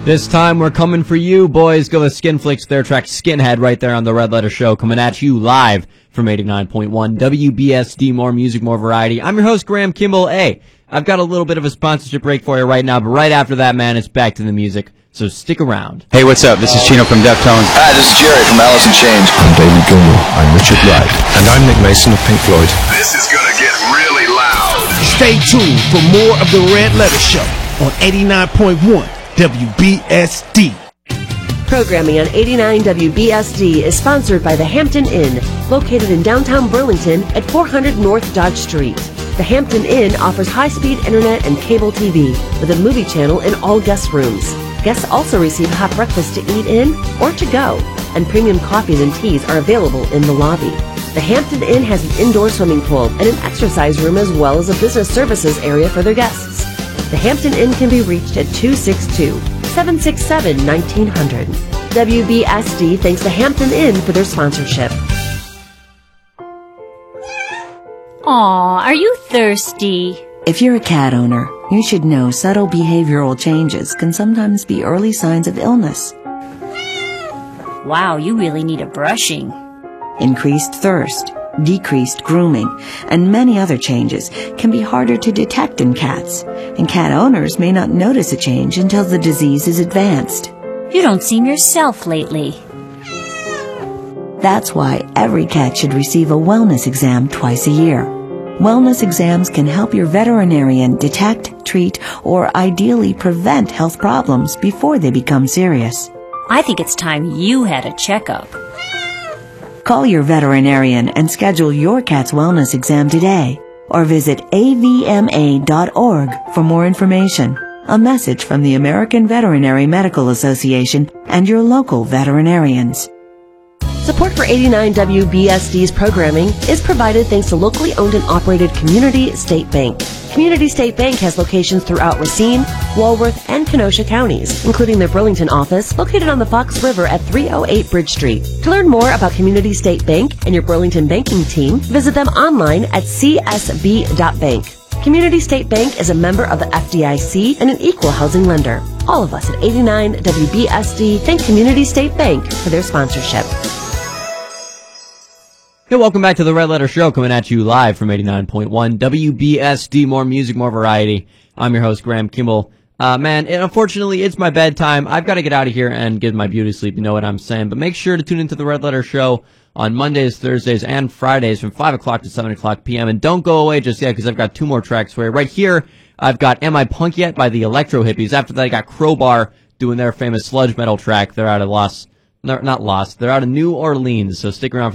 This time we're coming for you, boys. Go with Skinflix, their track Skinhead right there on the Red Letter Show, coming at you live from 89.1 WBSD. More music, more variety. I'm your host, Graham Kimball. Hey, I've got a little bit of a sponsorship break for you right now, but right after that, man, it's back to the music. So stick around. Hey, what's up? This is Chino from Deftones. Hi, this is Jerry from Alice in Chains. I'm David Gilmour. I'm Richard Wright. And I'm Nick Mason of Pink Floyd. This is gonna get really loud. Stay tuned for more of the Red Letter Show on 89.1 WBSD. Programming on 89 WBSD is sponsored by the Hampton Inn, located in downtown Burlington at 400 North Dodge Street. The Hampton Inn offers high-speed internet and cable TV with a movie channel in all guest rooms. Guests also receive hot breakfast to eat in or to go, and premium coffees and teas are available in the lobby. The Hampton Inn has an indoor swimming pool and an exercise room as well as a business services area for their guests. The Hampton Inn can be reached at 262-767-1900. WBSD thanks the Hampton Inn for their sponsorship. Aw, are you thirsty? If you're a cat owner, you should know subtle behavioral changes can sometimes be early signs of illness. Wow, you really need a brushing. Increased thirst, decreased grooming, and many other changes can be harder to detect in cats, and cat owners may not notice a change until the disease is advanced. You don't seem yourself lately. That's why every cat should receive a wellness exam twice a year. Wellness exams can help your veterinarian detect, treat, or ideally prevent health problems before they become serious. I think it's time you had a checkup. Call your veterinarian and schedule your cat's wellness exam today, or visit avma.org for more information. A message from the American Veterinary Medical Association and your local veterinarians. Support for 89 WBSD's programming is provided thanks to locally owned and operated Community State Bank. Community State Bank has locations throughout Racine, Walworth, and Kenosha counties, including their Burlington office located on the Fox River at 308 Bridge Street. To learn more about Community State Bank and your Burlington banking team, visit them online at csb.bank. Community State Bank is a member of the FDIC and an equal housing lender. All of us at 89 WBSD thank Community State Bank for their sponsorship. Hey, welcome back to the Red Letter Show, coming at you live from 89.1 WBSD. More music, more variety. I'm your host, Graham Kimball. Man, unfortunately, it's my bedtime. I've got to get out of here and get my beauty sleep. You know what I'm saying? But make sure to tune into the Red Letter Show on Mondays, Thursdays, and Fridays from 5 o'clock to 7 o'clock p.m. And don't go away just yet, because I've got two more tracks for you. Right here, I've got Am I Punk Yet by the Electro Hippies. After that, I got Crowbar doing their famous sludge metal track. They're out of They're out of New Orleans, so stick around for